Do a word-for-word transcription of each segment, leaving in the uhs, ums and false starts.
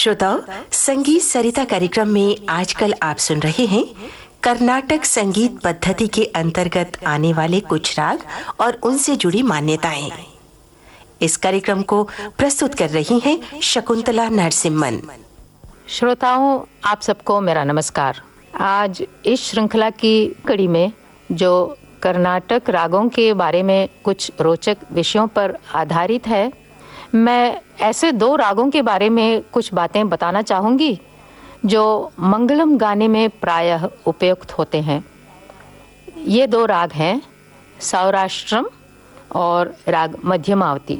श्रोताओं, संगीत सरिता कार्यक्रम में आजकल आप सुन रहे हैं कर्नाटक संगीत पद्धति के अंतर्गत आने वाले कुछ राग और उनसे जुड़ी मान्यताएं। इस कार्यक्रम को प्रस्तुत कर रही हैं शकुंतला नरसिम्हन। श्रोताओं, आप सबको मेरा नमस्कार। आज इस श्रृंखला की कड़ी में जो कर्नाटक रागों के बारे में कुछ रोचक विषयों पर आधारित है, मैं ऐसे दो रागों के बारे में कुछ बातें बताना चाहूँगी जो मंगलम गाने में प्रायः उपयुक्त होते हैं। ये दो राग हैं सौराष्ट्रम और राग मध्यमावती।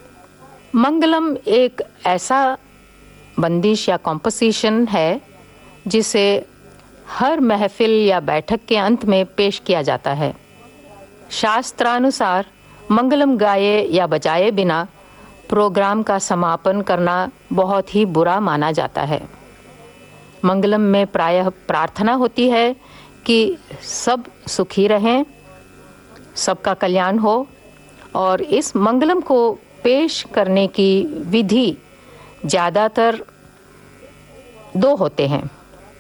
मंगलम एक ऐसा बंदिश या कॉम्पोजिशन है जिसे हर महफिल या बैठक के अंत में पेश किया जाता है। शास्त्रानुसार मंगलम गाए या बजाए बिना प्रोग्राम का समापन करना बहुत ही बुरा माना जाता है। मंगलम में प्रायः प्रार्थना होती है कि सब सुखी रहें, सबका कल्याण हो, और इस मंगलम को पेश करने की विधि ज़्यादातर दो होते हैं।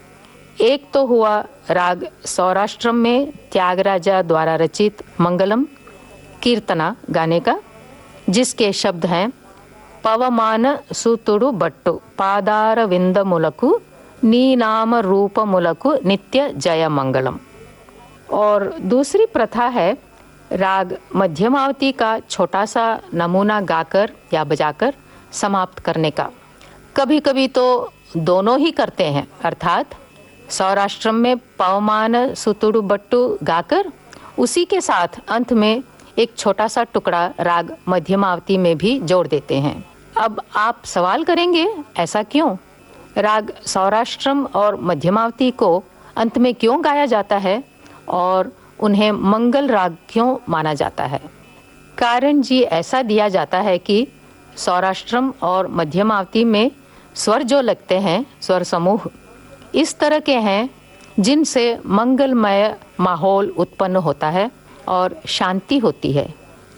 एक तो हुआ राग सौराष्ट्रम में त्यागराजा द्वारा रचित मंगलम कीर्तना गाने का, जिसके शब्द हैं पवमान सुतुडु बट्टु पादार विंद मुलकु नी नाम रूप मुलकु नित्य जय मंगलम। और दूसरी प्रथा है राग मध्यमावती का छोटा सा नमूना गाकर या बजाकर समाप्त करने का। कभी कभी तो दोनों ही करते हैं, अर्थात सौराष्ट्रम में पवमान सुतुडु बट्टु गाकर उसी के साथ अंत में एक छोटा सा टुकड़ा राग मध्यमावती में भी जोड़ देते हैं। अब आप सवाल करेंगे, ऐसा क्यों? राग सौराष्ट्रम और मध्यमावती को अंत में क्यों गाया जाता है और उन्हें मंगल राग क्यों माना जाता है? कारण जी ऐसा दिया जाता है कि सौराष्ट्रम और मध्यमावती में स्वर जो लगते हैं, स्वर समूह इस तरह के हैं जिनसे मंगलमय माहौल उत्पन्न होता है और शांति होती है।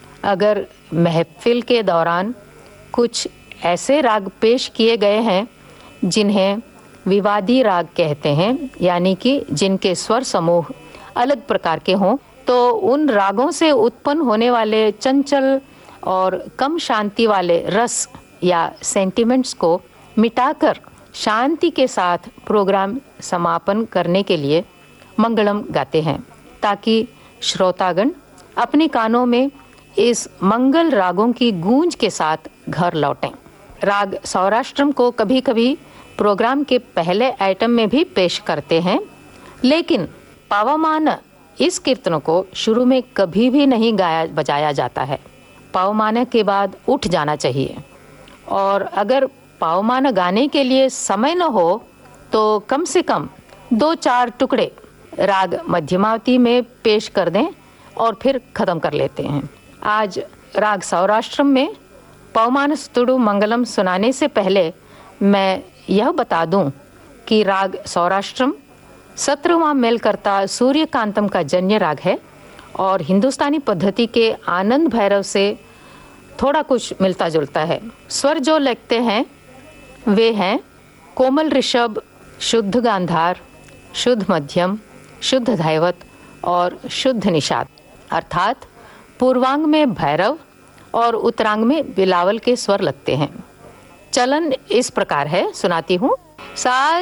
अगर महफिल के दौरान कुछ ऐसे राग पेश किए गए हैं जिन्हें विवादी राग कहते हैं, यानी कि जिनके स्वर समूह अलग प्रकार के हों, तो उन रागों से उत्पन्न होने वाले चंचल और कम शांति वाले रस या सेंटिमेंट्स को मिटाकर शांति के साथ प्रोग्राम समापन करने के लिए मंगलम गाते हैं, ताकि श्रोतागण अपने कानों में इस मंगल रागों की गूंज के साथ घर लौटें। राग सौराष्ट्रम को कभी कभी प्रोग्राम के पहले आइटम में भी पेश करते हैं, लेकिन पवमान इस कीर्तन को शुरू में कभी भी नहीं गाया बजाया जाता है। पवमान के बाद उठ जाना चाहिए, और अगर पवमान गाने के लिए समय न हो तो कम से कम दो चार टुकड़े राग मध्यमावती में पेश कर दें और फिर खत्म कर लेते हैं। आज राग सौराष्ट्रम में पवमान सुतुडु मंगलम सुनाने से पहले मैं यह बता दूं कि राग सौराष्ट्रम सत्रहवां मेलकर्ता सूर्यकांतम का जन्य राग है और हिंदुस्तानी पद्धति के आनंद भैरव से थोड़ा कुछ मिलता जुलता है। स्वर जो लगते हैं वे हैं कोमल ऋषभ, शुद्ध गांधार, शुद्ध मध्यम, शुद्ध धैवत और शुद्ध निषाद, अर्थात पूर्वांग में भैरव और उत्तरांग में बिलावल के स्वर लगते हैं। चलन इस प्रकार है, सुनाती हूँ। सा